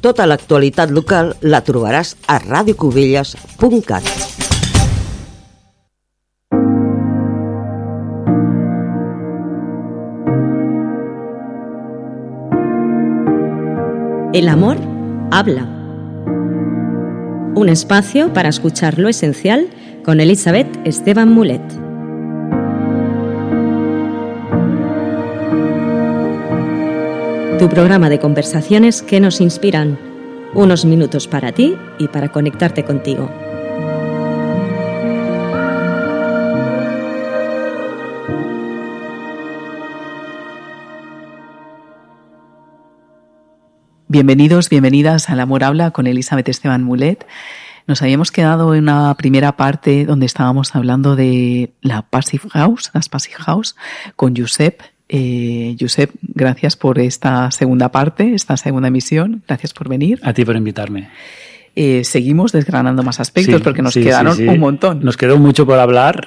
Tota l'actualitat local la trobaràs a radiocubelles.cat. El amor habla. Un espacio para escuchar lo esencial con Elizabeth Esteban Mulet. Tu programa de conversaciones que nos inspiran. Unos minutos para ti y para conectarte contigo. Bienvenidos, bienvenidas al Amor Habla con Elizabeth Esteban Mulet. Nos habíamos quedado en una primera parte donde estábamos hablando de las Passive House, con Josep. Josep, gracias por esta segunda parte, esta segunda emisión. Gracias por venir. A ti por invitarme. Seguimos desgranando más aspectos porque nos quedaron un montón. Nos quedó mucho por hablar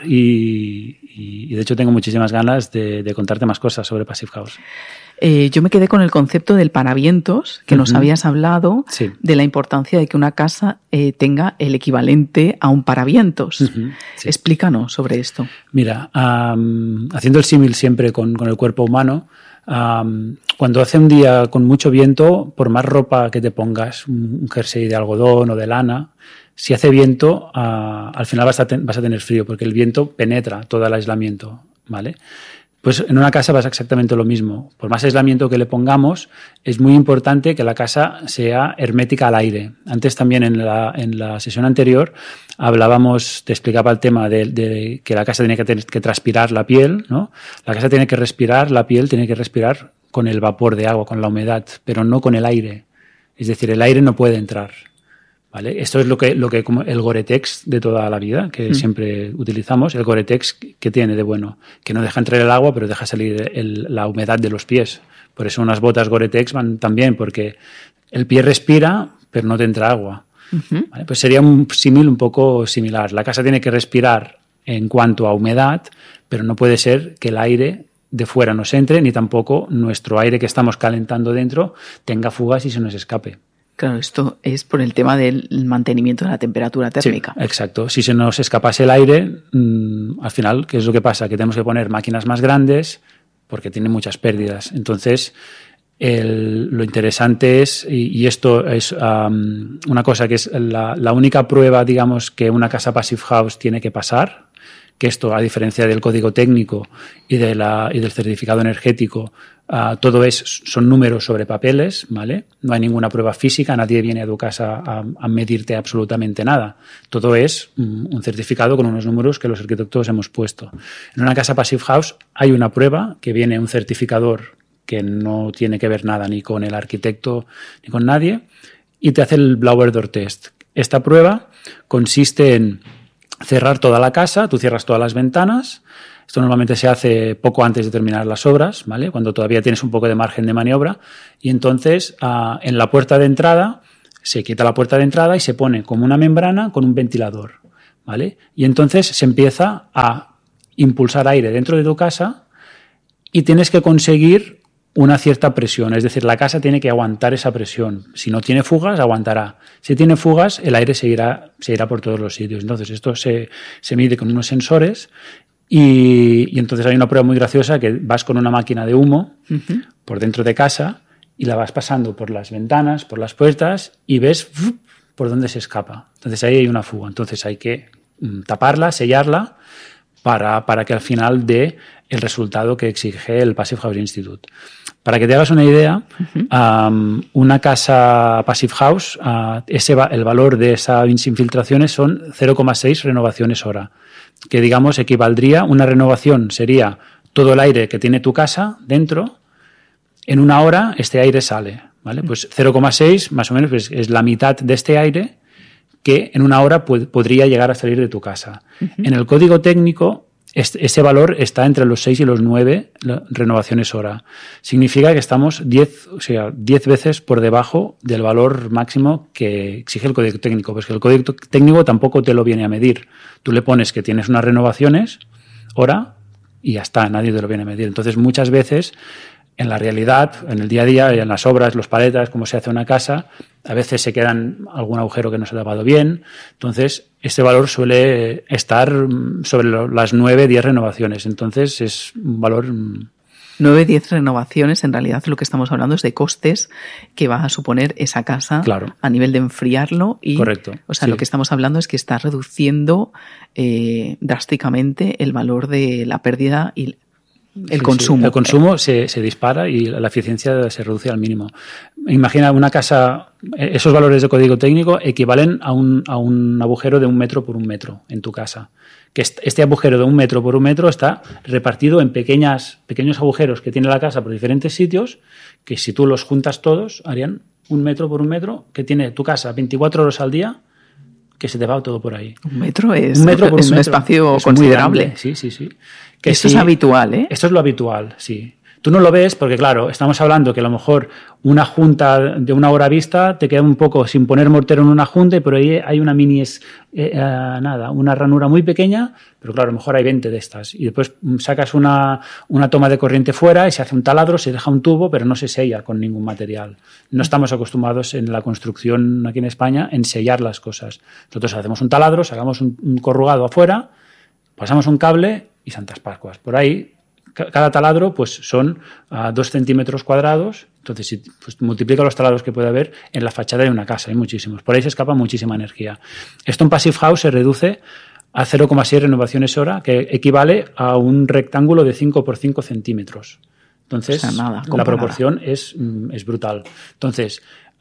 y de hecho tengo muchísimas ganas de contarte más cosas sobre Passive House. Yo me quedé con el concepto del paravientos, que nos habías hablado, de la importancia de que una casa tenga el equivalente a un paravientos. Sí. Explícanos sobre esto. Mira, haciendo el símil siempre con el cuerpo humano, cuando hace un día con mucho viento, por más ropa que te pongas, un jersey de algodón o de lana, si hace viento, al final vas a tener frío, porque el viento penetra todo el aislamiento, ¿vale? Pues en una casa pasa exactamente lo mismo. Por más aislamiento que le pongamos, es muy importante que la casa sea hermética al aire. Antes también en la sesión anterior te explicaba el tema de que la casa tiene que transpirar la piel, ¿no? La casa tiene que respirar, la piel tiene que respirar con el vapor de agua, con la humedad, pero no con el aire. Es decir, el aire no puede entrar. ¿Vale? Esto es lo que como el Gore-Tex de toda la vida, que siempre utilizamos. El Gore-Tex, ¿qué tiene de bueno? Que no deja entrar el agua, pero deja salir la humedad de los pies. Por eso unas botas Gore-Tex van también, porque el pie respira, pero no te entra agua. ¿Vale? Pues sería un símil un poco similar. La casa tiene que respirar en cuanto a humedad, pero no puede ser que el aire de fuera nos entre, ni tampoco nuestro aire que estamos calentando dentro tenga fugas y se nos escape. Claro, esto es por el tema del mantenimiento de la temperatura térmica. Sí, exacto. Si se nos escapase el aire, al final, ¿qué es lo que pasa? Que tenemos que poner máquinas más grandes porque tienen muchas pérdidas. Entonces, lo interesante es, y esto es una cosa que es la única prueba, digamos, que una casa Passive House tiene que pasar, que esto, a diferencia del código técnico y del certificado energético, todo son números sobre papeles, ¿vale? No hay ninguna prueba física, nadie viene a tu casa a medirte absolutamente nada. Todo es un certificado con unos números que los arquitectos hemos puesto. En una casa Passive House hay una prueba que viene un certificador que no tiene que ver nada ni con el arquitecto ni con nadie y te hace el Blower Door Test. Esta prueba consiste en cerrar toda la casa, tú cierras todas las ventanas. Esto normalmente se hace poco antes de terminar las obras, ¿vale? Cuando todavía tienes un poco de margen de maniobra. Y entonces, en la puerta de entrada, se quita la puerta de entrada y se pone como una membrana con un ventilador, ¿vale? Y entonces se empieza a impulsar aire dentro de tu casa y tienes que conseguir una cierta presión. Es decir, la casa tiene que aguantar esa presión. Si no tiene fugas, aguantará. Si tiene fugas, el aire se irá por todos los sitios. Entonces, esto se mide con unos sensores. Y entonces hay una prueba muy graciosa que vas con una máquina de humo por dentro de casa y la vas pasando por las ventanas, por las puertas y ves por dónde se escapa. Entonces ahí hay una fuga. Entonces hay que taparla, sellarla para que al final dé el resultado que exige el Passive House Institute. Para que te hagas una idea, una casa Passive House, el valor de esas infiltraciones son 0,6 renovaciones hora. Que digamos equivaldría, una renovación sería todo el aire que tiene tu casa dentro, en una hora este aire sale, ¿vale? Pues 0,6 más o menos es la mitad de este aire que en una hora podría llegar a salir de tu casa. En el código técnico ese valor está entre los 6 y los 9 renovaciones hora. Significa que estamos 10 veces por debajo del valor máximo que exige el código técnico. Pues que el código técnico tampoco te lo viene a medir. Tú le pones que tienes unas renovaciones hora y ya está, nadie te lo viene a medir. Entonces, muchas veces en la realidad, en el día a día, en las obras, los paletas, cómo se hace una casa, a veces se quedan algún agujero que no se ha tapado bien. Entonces, este valor suele estar sobre las 9-10 renovaciones. Entonces, es un valor... 9-10 renovaciones, en realidad lo que estamos hablando es de costes que va a suponer esa casa a nivel de enfriarlo y, correcto, o sea, lo que estamos hablando es que está reduciendo drásticamente el valor de la pérdida y el consumo. Sí. El consumo se dispara y la eficiencia se reduce al mínimo. Imagina una casa, esos valores de código técnico equivalen a un agujero de 1 metro por 1 metro en tu casa. Que este agujero de 1 metro por 1 metro está repartido en pequeños agujeros que tiene la casa por diferentes sitios, que si tú los juntas todos harían 1 metro por 1 metro que tiene tu casa 24 horas al día, que se te va todo por ahí. 1 metro es, 1 metro por 1 es un metro. espacio Es considerable. Sí. Que esto es habitual, ¿eh? Esto es lo habitual, sí. Tú no lo ves porque, claro, estamos hablando que a lo mejor una junta de 1 hora vista te queda un poco sin poner mortero en una junta y por ahí hay una una ranura muy pequeña, pero claro, a lo mejor hay 20 de estas. Y después sacas una toma de corriente fuera y se hace un taladro, se deja un tubo, pero no se sella con ningún material. No estamos acostumbrados en la construcción aquí en España en sellar las cosas. Nosotros hacemos un taladro, sacamos un corrugado afuera, pasamos un cable y Santas Pascuas. Por ahí, cada taladro pues son 2 centímetros cuadrados. Entonces, si multiplica los taladros que puede haber en la fachada de una casa, hay muchísimos. Por ahí se escapa muchísima energía. Esto en Passive House se reduce a 0,6 renovaciones hora, que equivale a un rectángulo de 5 por 5 centímetros. Entonces, o sea, nada, la proporción es brutal. Entonces,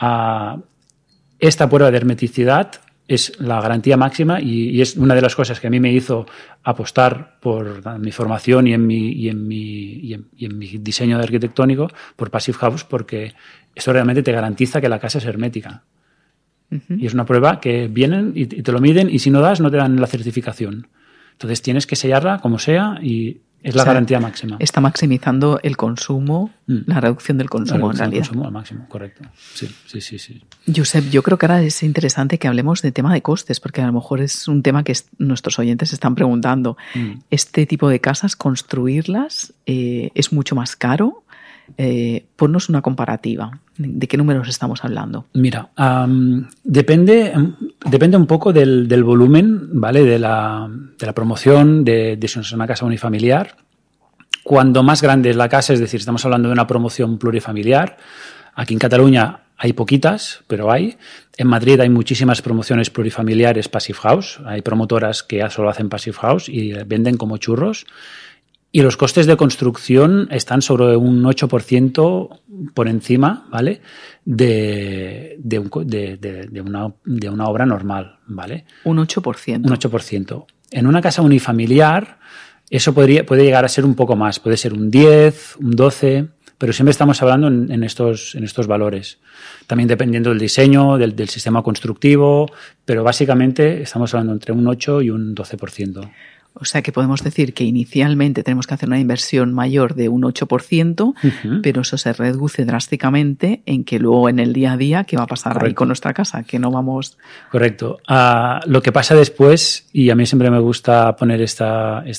esta prueba de hermeticidad es la garantía máxima y es una de las cosas que a mí me hizo apostar por mi formación y en mi diseño arquitectónico por Passive House, porque eso realmente te garantiza que la casa es hermética. Uh-huh. Y es una prueba que vienen y te lo miden y si no das no te dan la certificación. Entonces tienes que sellarla como sea y es la garantía máxima. Está maximizando el consumo, la reducción del consumo en realidad. El consumo al máximo, correcto. Sí. Josep, yo creo que ahora es interesante que hablemos de tema de costes, porque a lo mejor es un tema que nuestros oyentes están preguntando. Este tipo de casas, construirlas es mucho más caro. Ponnos una comparativa. ¿De qué números estamos hablando? Mira, depende un poco del volumen, ¿vale? De la promoción de si es una casa unifamiliar. Cuando más grande es la casa, es decir, estamos hablando de una promoción plurifamiliar. Aquí en Cataluña hay poquitas, pero hay. En Madrid hay muchísimas promociones plurifamiliares Passive House. Hay promotoras que ya solo hacen Passive House y venden como churros. Y los costes de construcción están sobre un 8% por encima, ¿vale? De una obra normal, ¿vale? Un 8%. Un 8%. En una casa unifamiliar eso puede llegar a ser un poco más. Puede ser un 10, un 12, pero siempre estamos hablando en estos valores. También dependiendo del diseño, del sistema constructivo, pero básicamente estamos hablando entre un 8 y un 12%. O sea que podemos decir que inicialmente tenemos que hacer una inversión mayor de un 8%, uh-huh. pero eso se reduce drásticamente en que luego en el día a día, ¿qué va a pasar Correcto. Ahí con nuestra casa? Que no vamos... Correcto. Lo que pasa después, y a mí siempre me gusta poner esta